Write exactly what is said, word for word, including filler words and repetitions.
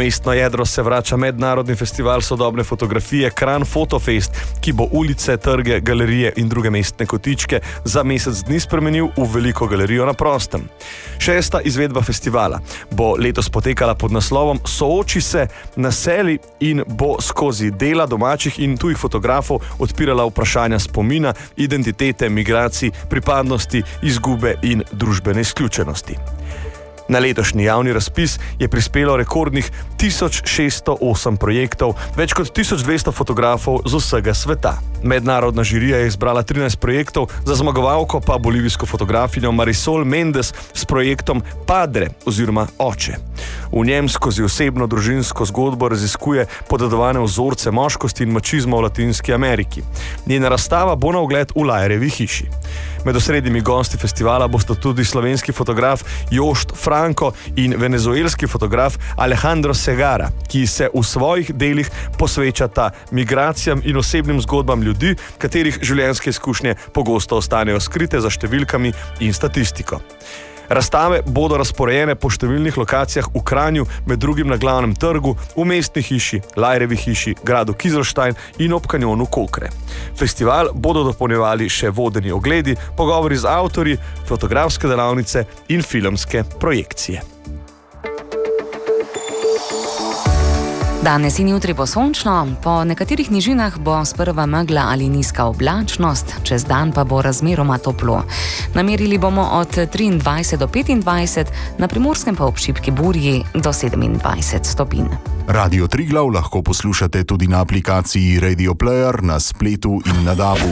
mestno jedro se vrača mednarodni festival sodobne fotografije Kranj Fotofest, ki bo ulice, trge, galerije in druge mestne kotičke za mesec dni spremenil v veliko galerijo na prostem. Šesta izvedba festivala bo letos potekala pod naslovom Sooči se na seli in bo skozi dela domačih in tujih fotografov odpirala vprašanja spomina, identitete, migracij, pripadnosti, izgube in družbene izključenosti. Na letošnji javni razpis je prispelo rekordnih tisoč šeststo osem projektov, več kot tisoč dvesto fotografov z vsega sveta. Mednarodna žirija je izbrala trinajst projektov, za zmagovalko pa bolivijsko fotografinjo Marisol Mendes s projektom Padre oziroma Oče. V njem skozi osebno družinsko zgodbo raziskuje podedovane vzorce moškosti in mačizma v Latinski Ameriki. Njena razstava bo na ogled v Lajerjevi hiši. Med osrednjimi gosti festivala bosta tudi slovenski fotograf Jošt Franko in venezuelski fotograf Alejandro Segara, ki se v svojih delih posvečata migracijam in osebnim zgodbam ljudi, katerih življenjske izkušnje pogosto ostanejo skrite za številkami in statistiko. Razstave bodo razporejene po številnih lokacijah v Kranju, med drugim na Glavnem trgu, v Mestni hiši, Lajerjevi hiši, gradu Kizlštajn in ob kanjonu Kokre. Festival bodo dopolnjevali še vodeni ogledi, pogovori z avtorji, fotografske delavnice in filmske projekcije. Danes in jutri bo sončno, po nekaterih nižinah bo sprva megla ali nizka oblačnost, čez dan pa bo razmeroma toplo. Namerili bomo od triindvajset do petindvajset, na Primorskem pa ob šibki burji do sedemindvajset stopinj. Radio Triglav lahko poslušate tudi na aplikaciji Radio Player, na spletu in na dabu.